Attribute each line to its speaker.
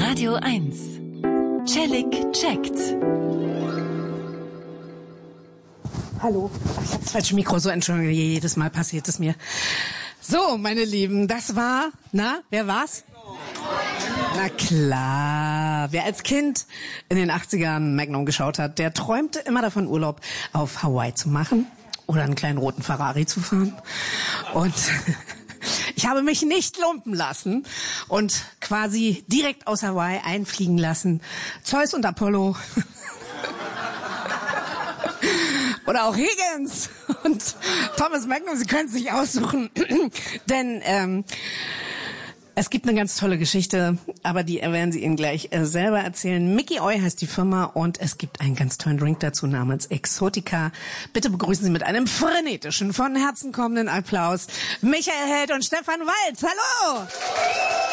Speaker 1: Radio 1. Celik checkt.
Speaker 2: Hallo. Ich habe das falsche Mikro, so Entschuldigung, jedes Mal passiert es mir. So, meine Lieben, das war, wer war's? Na klar, wer als Kind in den 80ern Magnum geschaut hat, der träumte immer davon, Urlaub auf Hawaii zu machen oder einen kleinen roten Ferrari zu fahren. Und ich habe mich nicht lumpen lassen und quasi direkt aus Hawaii einfliegen lassen. Zeus und Apollo. Oder auch Higgins und Thomas Magnum, Sie können es sich aussuchen. Denn es gibt eine ganz tolle Geschichte, aber die werden Sie Ihnen gleich selber erzählen. Mickey Oy heißt die Firma und es gibt einen ganz tollen Drink dazu namens Exotica. Bitte begrüßen Sie mit einem frenetischen, von Herzen kommenden Applaus Michael Held und Stefan Walz. Hallo!